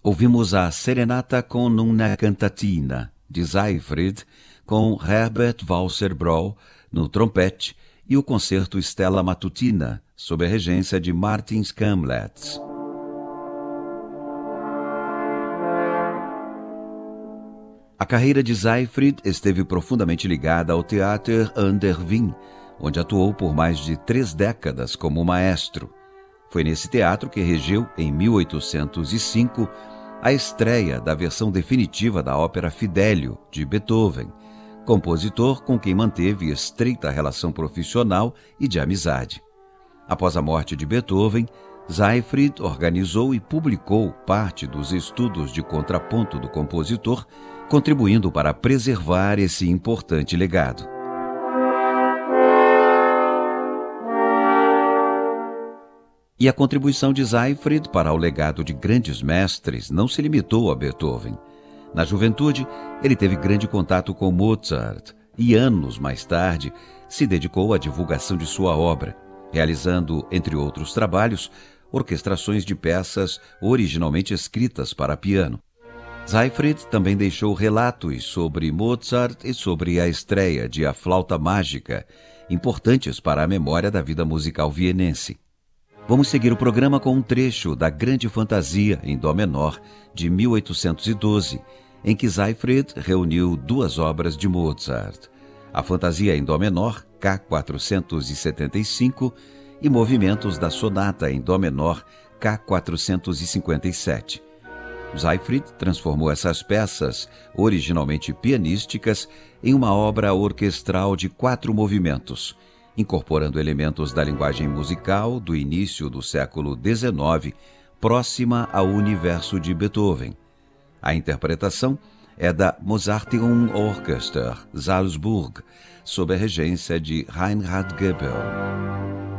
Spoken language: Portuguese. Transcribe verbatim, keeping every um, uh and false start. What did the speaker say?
Ouvimos a Serenata con una cantatina, de Seyfried, com Herbert Walser-Broll no trompete, e o concerto Stella Matutina, sob a regência de Martin Skamlets. A carreira de Seyfried esteve profundamente ligada ao Theater an der Wien, onde atuou por mais de três décadas como maestro. Foi nesse teatro que regeu, em mil oitocentos e cinco, a estreia da versão definitiva da ópera Fidelio, de Beethoven, compositor com quem manteve estreita relação profissional e de amizade. Após a morte de Beethoven, Seyfried organizou e publicou parte dos estudos de contraponto do compositor, contribuindo para preservar esse importante legado. E a contribuição de Seyfried para o legado de grandes mestres não se limitou a Beethoven. Na juventude, ele teve grande contato com Mozart e, anos mais tarde, se dedicou à divulgação de sua obra, realizando, entre outros trabalhos, orquestrações de peças originalmente escritas para piano. Seyfried também deixou relatos sobre Mozart e sobre a estreia de A Flauta Mágica, importantes para a memória da vida musical vienense. Vamos seguir o programa com um trecho da Grande Fantasia em Dó menor, de mil oitocentos e doze, em que Seyfried reuniu duas obras de Mozart, a Fantasia em Dó menor, K quatrocentos e setenta e cinco, e movimentos da Sonata em Dó menor, K quatrocentos e cinquenta e sete. Seyfried transformou essas peças, originalmente pianísticas, em uma obra orquestral de quatro movimentos, incorporando elementos da linguagem musical do início do século dezenove, próxima ao universo de Beethoven. A interpretação é da Mozarteum Orchester, Salzburg, sob a regência de Reinhard Goebel.